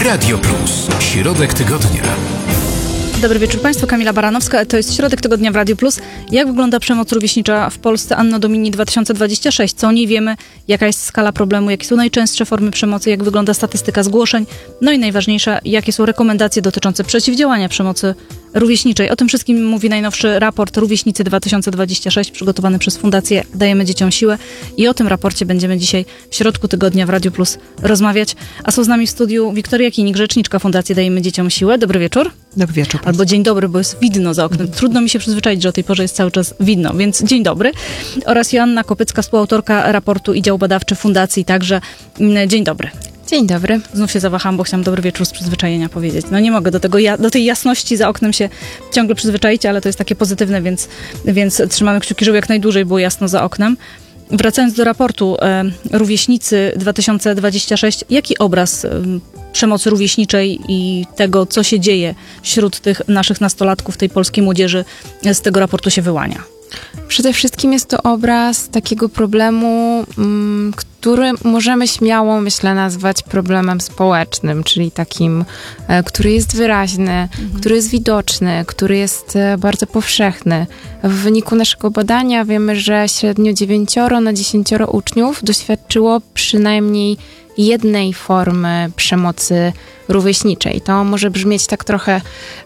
Radio Plus. Środek tygodnia. Dobry wieczór Państwu, Kamila Baranowska. To jest Środek Tygodnia w Radio Plus. Jak wygląda przemoc rówieśnicza w Polsce Anno Domini 2026? Co o niej wiemy? Jaka jest skala problemu? Jakie są najczęstsze formy przemocy? Jak wygląda statystyka zgłoszeń? No i najważniejsze, jakie są rekomendacje dotyczące przeciwdziałania przemocy rówieśniczej? O tym wszystkim mówi najnowszy raport Rówieśnicy 2026, przygotowany przez Fundację Dajemy Dzieciom Siłę. I o tym raporcie będziemy dzisiaj w Środku Tygodnia w Radio Plus rozmawiać. A są z nami w studiu Wiktoria Kinik, rzeczniczka Fundacji Dajemy Dzieciom Siłę. Dobry wieczór. Dobry wieczór. Albo dzień dobry, bo jest widno za oknem. Trudno mi się przyzwyczaić, że o tej porze jest cały czas widno, więc dzień dobry. Oraz Joanna Kopycka, współautorka raportu i dział badawczy Fundacji, także dzień dobry. Dzień dobry. Znów się zawahałam, bo chciałam dobry wieczór z przyzwyczajenia powiedzieć. No nie mogę do tej jasności za oknem się ciągle przyzwyczaić, ale to jest takie pozytywne, więc trzymamy kciuki, żeby jak najdłużej było jasno za oknem. Wracając do raportu Rówieśnicy 2026, jaki obraz przemocy rówieśniczej i tego, co się dzieje wśród tych naszych nastolatków, tej polskiej młodzieży, z tego raportu się wyłania? Przede wszystkim jest to obraz takiego problemu, który możemy śmiało, myślę, nazwać problemem społecznym, czyli takim, który jest wyraźny, który jest widoczny, który jest bardzo powszechny. W wyniku naszego badania wiemy, że średnio 9 na 10 uczniów doświadczyło przynajmniej jednej formy przemocy rówieśniczej. To może brzmieć tak trochę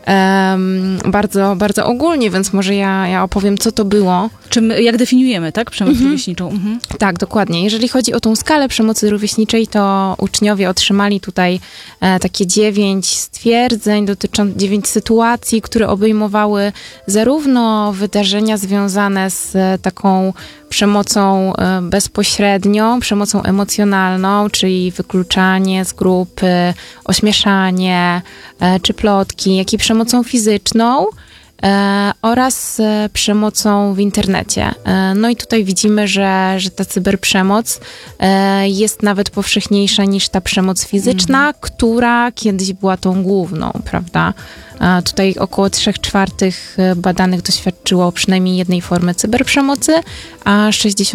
bardzo, bardzo ogólnie, więc może ja opowiem, co to było. Jak definiujemy, tak? Przemoc rówieśniczą. Tak, dokładnie. Jeżeli chodzi o tą skalę przemocy rówieśniczej, to uczniowie otrzymali tutaj takie 9 stwierdzeń, 9 sytuacji, które obejmowały zarówno wydarzenia związane z taką przemocą bezpośrednią, przemocą emocjonalną, czyli wykluczanie z grupy, ośmieszanie czy plotki, jak i przemocą fizyczną oraz przemocą w internecie. No i tutaj widzimy, że ta cyberprzemoc jest nawet powszechniejsza niż ta przemoc fizyczna, która kiedyś była tą główną, prawda? Tutaj około 3/4 badanych doświadczyło przynajmniej jednej formy cyberprzemocy, a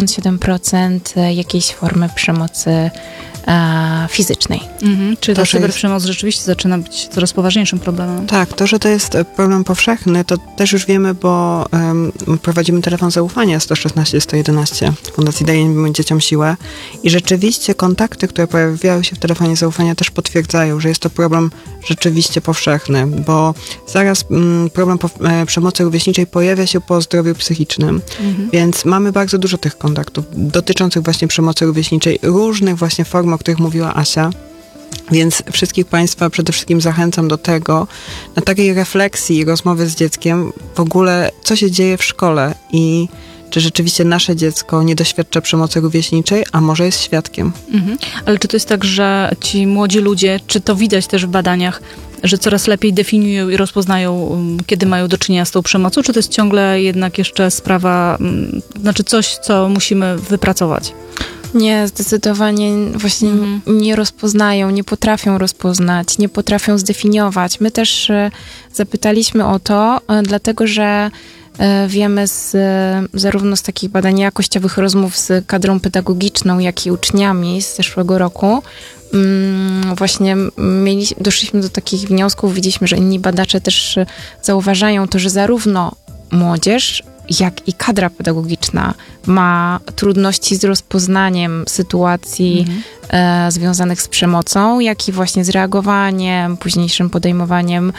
67% jakiejś formy przemocy fizycznej. Czyli ta cyberprzemoc rzeczywiście zaczyna być coraz poważniejszym problemem. Tak, to, że to jest problem powszechny, to też już wiemy, bo prowadzimy telefon zaufania 116-111 Fundacji Dajemy Dzieciom Siłę i rzeczywiście kontakty, które pojawiały się w telefonie zaufania, też potwierdzają, że jest to problem rzeczywiście powszechny, bo zaraz problem przemocy rówieśniczej pojawia się po zdrowiu psychicznym, więc mamy bardzo dużo tych kontaktów dotyczących właśnie przemocy rówieśniczej, różnych właśnie form, o których mówiła Asia. Więc wszystkich Państwa przede wszystkim zachęcam do tego, na takiej refleksji i rozmowy z dzieckiem w ogóle, co się dzieje w szkole i czy rzeczywiście nasze dziecko nie doświadcza przemocy rówieśniczej, a może jest świadkiem. Ale czy to jest tak, że ci młodzi ludzie, czy to widać też w badaniach, że coraz lepiej definiują i rozpoznają, kiedy mają do czynienia z tą przemocą, czy to jest ciągle jednak jeszcze sprawa, znaczy coś, co musimy wypracować? Nie, zdecydowanie właśnie nie rozpoznają, nie potrafią rozpoznać, nie potrafią zdefiniować. My też zapytaliśmy o to, dlatego że wiemy zarówno z takich badań jakościowych rozmów z kadrą pedagogiczną, jak i uczniami z zeszłego roku, właśnie doszliśmy do takich wniosków, widzieliśmy, że inni badacze też zauważają to, że zarówno młodzież, jak i kadra pedagogiczna ma trudności z rozpoznaniem sytuacji związanych z przemocą, jak i właśnie z reagowaniem, późniejszym podejmowaniem